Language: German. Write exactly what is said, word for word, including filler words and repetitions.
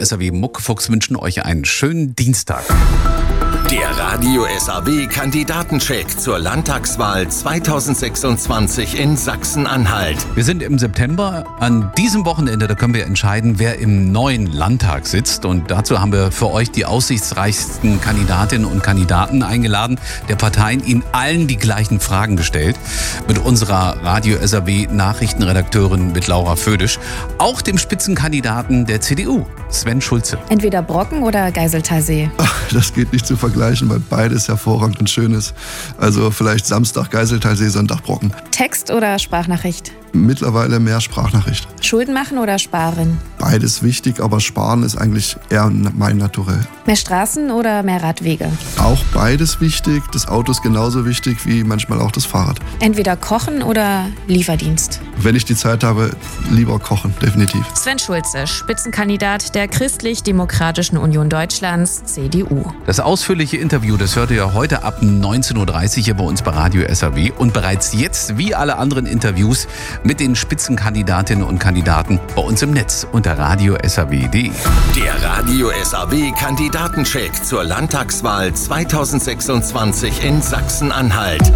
S R W Muckefuchs wünschen euch einen schönen Dienstag. Der Radio S A W-Kandidatencheck zur Landtagswahl zweitausendsechsundzwanzig in Sachsen-Anhalt. Wir sind im September. An diesem Wochenende, da können wir entscheiden, wer im neuen Landtag sitzt. Und dazu haben wir für euch die aussichtsreichsten Kandidatinnen und Kandidaten eingeladen, der Parteien in allen die gleichen Fragen gestellt. Mit unserer Radio S A W-Nachrichtenredakteurin mit Laura Födisch. Auch dem Spitzenkandidaten der C D U, Sven Schulze. Entweder Brocken oder Geiseltalsee. Ach, das geht nicht zu vergleichen, weil beides hervorragend und schön ist. Also vielleicht Samstag Geiseltalsee, Sonntag Brocken. Text oder Sprachnachricht? Mittlerweile mehr Sprachnachricht. Schulden machen oder sparen? Beides wichtig, aber sparen ist eigentlich eher mein Naturell. Mehr Straßen oder mehr Radwege? Auch beides wichtig. Das Auto ist genauso wichtig wie manchmal auch das Fahrrad. Entweder kochen oder Lieferdienst? Wenn ich die Zeit habe, lieber kochen, definitiv. Sven Schulze, Spitzenkandidat der Christlich-Demokratischen Union Deutschlands, C D U. Das ausführliche Interview, das hört ihr heute ab neunzehn Uhr dreißig hier bei uns bei Radio S A W. Und bereits jetzt, wie alle anderen Interviews, mit den Spitzenkandidatinnen und Kandidaten bei uns im Netz unter radio s a w punkt d e. Der Radio S A W-Kandidatencheck zur Landtagswahl zweitausendsechsundzwanzig in Sachsen-Anhalt.